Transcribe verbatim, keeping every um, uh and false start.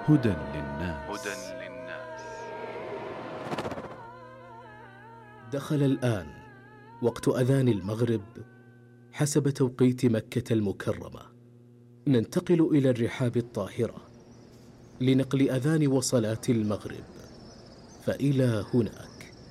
هدى للناس. هدى للناس. دخل الآن وقت أذان المغرب حسب توقيت مكة المكرمة. ننتقل إلى الرحاب الطاهرة لنقل أذان وصلاة المغرب، فإلى هناك.